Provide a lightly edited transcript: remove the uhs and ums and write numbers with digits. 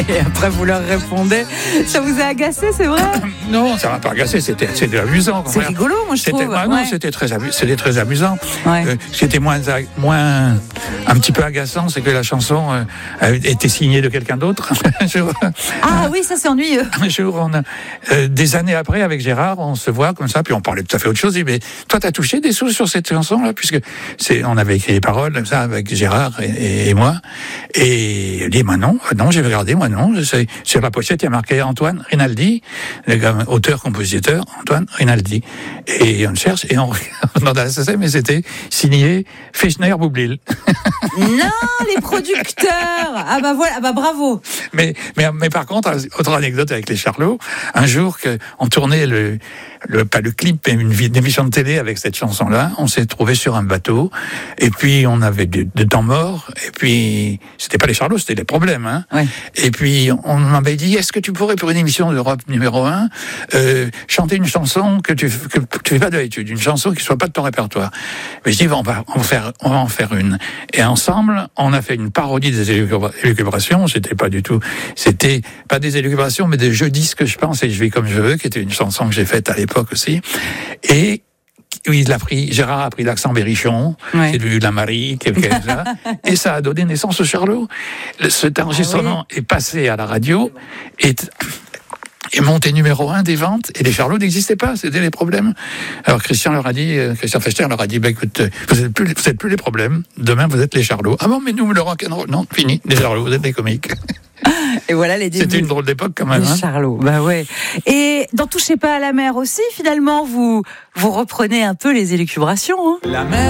Et après, vous leur répondez. Ça vous a agacé, c'est vrai? Non, ça m'a pas agacé, c'était amusant. C'est rigolo, moi, je trouve. Non, c'était très amusant. Ouais. Ce qui était moins un petit peu agaçant, c'est que la chanson était signée de quelqu'un d'autre. Ah oui, ça c'est ennuyeux. Un jour, des années après, avec Gérard, on se voit comme ça, puis on parlait tout à fait autre chose. Il dit, mais toi, t'as touché des sous sur cette chanson-là, puisque on avait écrit les paroles comme ça avec Gérard et moi. Et il dit, non, j'ai regardé, moi non. Sur la pochette, il y a marqué Antoine Rinaldi, le gars, auteur-compositeur, Antoine Rinaldi. Et on cherche, et on regarde la SSM, mais c'était signé Fechner-Boublil. Non, les producteurs. Ah bah voilà, ah bah bravo. Mais par contre, autre anecdote avec les Charlots, un jour qu'on tournait pas le clip, mais une émission de télé avec cette chanson-là, on s'est trouvé sur un bateau, et puis on avait de temps mort, et puis c'était pas les Charlots, c'était les problèmes, hein. Ouais. Et puis on m'avait dit, est-ce que tu pourrais pour une émission d'Europe numéro 1 chanter une chanson que tu fais pas d'habitude, une chanson qui soit pas de ton répertoire. Mais je dis, on va en faire une. Et ensemble, on a fait une parodie des élucubrations. C'était pas des élucubrations, mais des Je dis ce que je pense et je vis comme je veux, qui était une chanson que j'ai faite à l'époque aussi. Et oui, Gérard a pris l'accent berrichon, ouais. C'est devenu la Marie, quelque chose là, et ça a donné naissance au Charlot. Cet enregistrement est passé à la radio et monté numéro 1 des ventes, et les Charlots n'existaient pas, c'était les problèmes. Alors Christian Fechner leur a dit, écoute, vous êtes plus les problèmes, demain vous êtes les Charlots. Ah bon, mais nous, le rock'n'roll, non, fini, les Charlots, vous êtes les comiques. Et voilà les débuts. C'était une drôle d'époque quand même. Les Charlots, bah ouais. Et dans Touchez pas à la mer aussi, finalement, vous reprenez un peu les élucubrations. Hein. La mer.